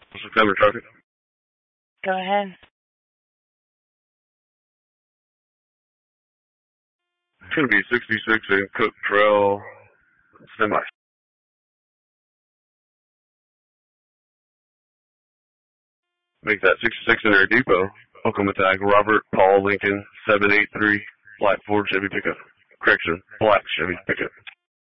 September traffic. Go ahead. It's going to be 66 in Cook Trail, semi. Make that 66 in our depot. Oklahoma tag Robert Paul Lincoln 783 black Ford Chevy pickup. Correction, black Chevy pickup.